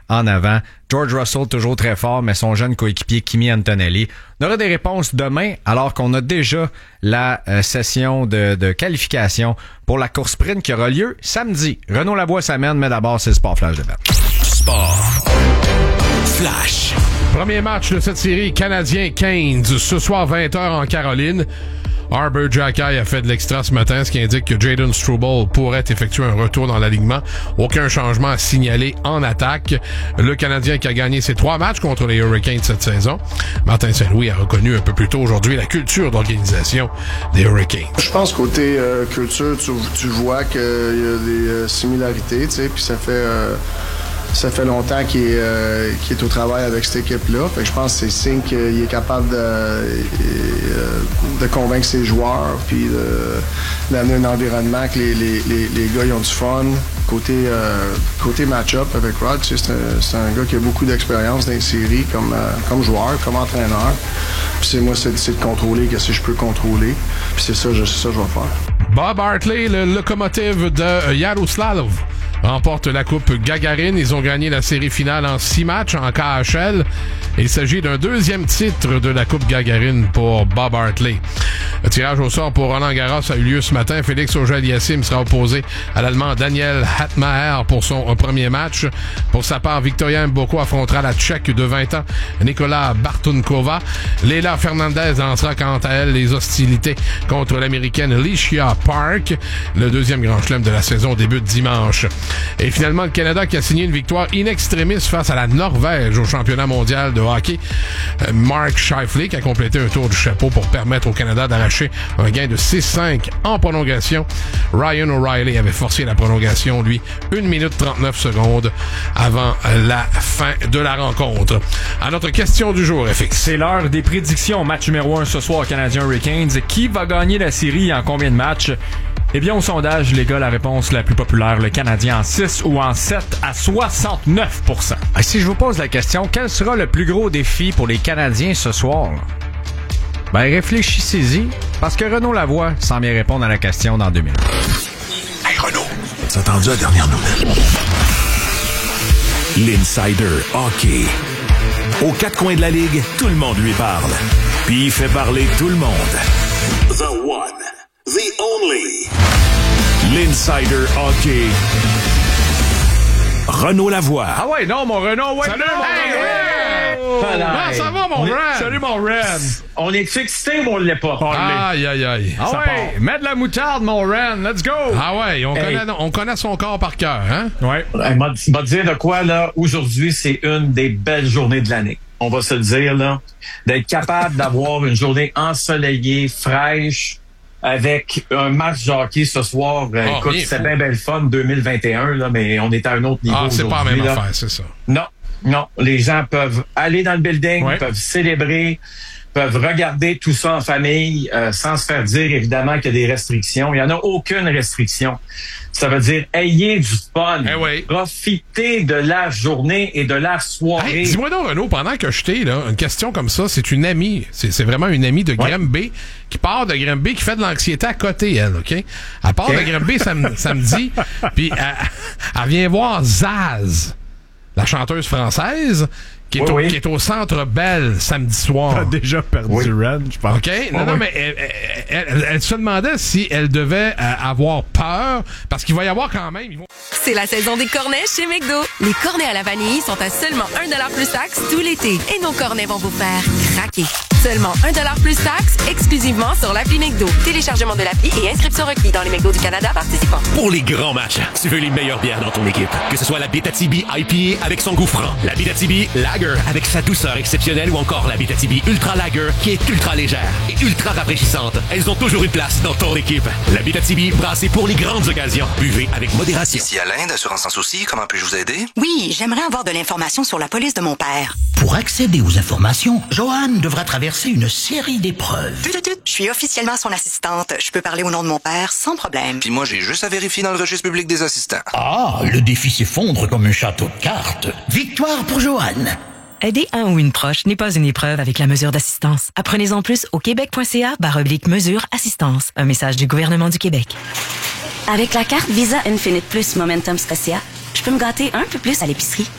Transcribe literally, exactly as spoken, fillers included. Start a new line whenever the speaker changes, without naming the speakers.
en avant. George Russell, toujours très fort, mais son jeune coéquipier Kimi Antonelli. On aura des réponses demain, alors qu'on a déjà la euh, session de, de qualification pour la course sprint qui aura lieu samedi. Renaud Lavoie s'amène, mais d'abord, c'est le Sport Flash de Ben.
Sport Flash.
Premier match de cette série Canadien-Canes, ce soir vingt heures en Caroline. Arbor Xhekaj a fait de l'extra ce matin, ce qui indique que Jayden Struble pourrait effectuer un retour dans l'alignement. Aucun changement à signaler en attaque. Le Canadien qui a gagné ses trois matchs contre les Hurricanes cette saison. Martin Saint-Louis a reconnu un peu plus tôt aujourd'hui la culture d'organisation des Hurricanes.
Je pense côté euh, culture, tu, tu vois qu'il y a des euh, similarités, tu sais, puis ça fait... Euh Ça fait longtemps qu'il est, euh, qu'il est au travail avec cette équipe-là. Fait que je pense que c'est signe qu'il est capable de, euh, de convaincre ses joueurs puis de, d'amener un environnement que les, les, les, les gars ils ont du fun. Côté, euh, côté match-up avec Rod, tu sais, c'est, un, c'est un gars qui a beaucoup d'expérience dans les séries comme, euh, comme joueur, comme entraîneur. Puis c'est moi, c'est, c'est de contrôler qu'est-ce que je peux contrôler. Puis c'est ça, je, c'est ça que je vais faire.
Bob Hartley, le locomotive de Yaroslavl, remporte la Coupe Gagarine. Ils ont gagné la série finale en six matchs en K H L. Il s'agit d'un deuxième titre de la Coupe Gagarine pour Bob Hartley. Le tirage au sort pour Roland Garros a eu lieu ce matin. Félix Auger-Aliassime sera opposé à l'Allemand Daniel Hatmaher pour son premier match. Pour sa part, Victoria Mboko affrontera la Tchèque de vingt ans, Nicolas Bartunkova. Leila Fernandez lancera quant à elle les hostilités contre l'Américaine Alicia Park. Le deuxième grand chelem de la saison débute dimanche. Et finalement, le Canada qui a signé une victoire in extremis face à la Norvège au championnat mondial de hockey. Mark Scheifele qui a complété un tour du chapeau pour permettre au Canada d'arracher un gain de six cinq en prolongation. Ryan O'Reilly avait forcé la prolongation, lui, une minute trente-neuf secondes avant la fin de la rencontre. À notre question du jour, F X.
C'est l'heure des prédictions. Match numéro un ce soir, Canadien Hurricanes. Qui va gagner la série en combien de matchs? Eh bien, au sondage, les gars, la réponse la plus populaire, le Canadien en six ou en sept à soixante-neuf pour cent.
Ah, si je vous pose la question, quel sera le plus gros défi pour les Canadiens ce soir? Ben, réfléchissez-y, parce que Renaud Lavoie s'en vient répondre à la question dans deux minutes.
Hey Renaud, t'as entendu la dernière nouvelle? L'Insider Hockey. Aux quatre coins de la Ligue, tout le monde lui parle. Puis il fait parler tout le monde. The one. The only. L'Insider Hockey. Renaud Lavoie.
Ah ouais, non, mon Renaud, ouais.
Salut, mon
hey,
Renaud.
hey,
Comment ça va, mon
est...
Ren?
Salut, mon Ren. On est excité ou on l'est pas? On
aïe, aïe, aïe.
Ah
ça
ouais,
part.
mets de la moutarde, mon Ren. Let's go.
Ah ouais, on, hey. connaît, on connaît son corps par cœur, hein?
Ouais.
Hey, m'a, m'a dire de quoi, là, aujourd'hui, c'est une des belles journées de l'année. On va se le dire, là. D'être capable d'avoir une journée ensoleillée, fraîche, avec un match de hockey ce soir. Euh,
oh,
écoute, c'est bien belle fun deux mille vingt et un, là, mais on est à un autre niveau.
Ah, c'est pas la même
là.
affaire, c'est ça.
Non, non. Les gens peuvent aller dans le building,
ouais.
peuvent célébrer, peuvent regarder tout ça en famille, euh, sans se faire dire, évidemment, qu'il y a des restrictions. Il n'y en a aucune restriction. Ça veut dire, ayez du fun.
Eh oui.
Profitez de la journée et de la soirée.
Hey, dis-moi donc, Renaud, pendant que je t'ai, là, une question comme ça, c'est une amie. C'est, c'est vraiment une amie de
ouais.
Granby qui part de Granby, qui fait de l'anxiété à côté, elle, OK? Elle part
okay.
de Granby sam- samedi, puis elle, elle vient voir Zaz, la chanteuse française, qui est,
oui,
au,
oui.
qui est au Centre Bell samedi soir.
T'as déjà perdu
oui.
Ren, je pense.
OK? Non,
oh,
non,
oui.
mais elle, elle, elle, elle se demandait si elle devait euh, avoir peur, parce qu'il va y avoir quand même... Ils vont...
C'est la saison des cornets chez McDo. Les cornets à la vanille sont à seulement un dollar plus taxe tout l'été. Et nos cornets vont vous faire craquer. Seulement un dollar plus taxe, exclusivement sur l'appli McDo. Téléchargement de l'appli et inscription requis dans les McDo du Canada participants.
Pour les grands matchs, tu veux les meilleures bières dans ton équipe. Que ce soit la Abitibi I P A avec son goût franc, la Abitibi Lager avec sa douceur exceptionnelle ou encore la Abitibi Ultra Lager qui est ultra légère et ultra rafraîchissante. Elles ont toujours une place dans ton équipe. La Abitibi brassée pour les grandes occasions. Buvez avec modération.
Ici Alain d'Assurance Sans Souci, comment puis-je vous aider?
Oui, j'aimerais avoir de l'information sur la police de mon père.
Pour accéder aux informations, Joanne devra traverser une série d'épreuves.
Je suis officiellement son assistante. Je peux parler au nom de mon père sans problème.
Puis moi, j'ai juste à vérifier dans le registre public des assistants.
Ah, le défi s'effondre comme un château de cartes. Victoire pour Joanne.
Aider un ou une proche n'est pas une épreuve avec la mesure d'assistance. Apprenez-en plus au québec.ca barre oblique mesure assistance. Un message du gouvernement du Québec.
Avec la carte Visa Infinite Plus Momentum Scotia, je peux me gâter un peu plus à l'épicerie.